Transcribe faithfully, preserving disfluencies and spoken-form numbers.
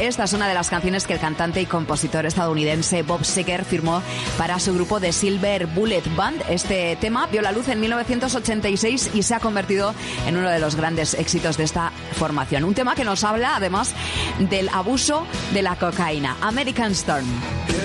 Esta es una de las canciones que el cantante y compositor estadounidense Bob Seger firmó para su grupo The Silver Bullet Band. Este tema vio la luz en mil novecientos ochenta y seis y se ha convertido en uno de los grandes éxitos de esta formación. Un tema que nos habla, además, del abuso de la cocaína. American Storm.